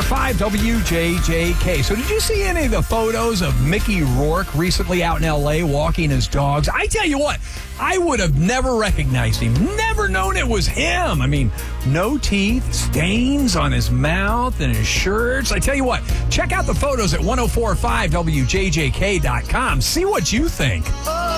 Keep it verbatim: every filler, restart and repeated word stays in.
five W J J K. So did you see any of the photos of Mickey Rourke recently out in L A walking his dogs? I tell you what, I would have never recognized him, never known it was him. I mean, no teeth, stains on his mouth and his shirts. I tell you what, check out the photos at ten forty-five W J J K dot com. See what you think.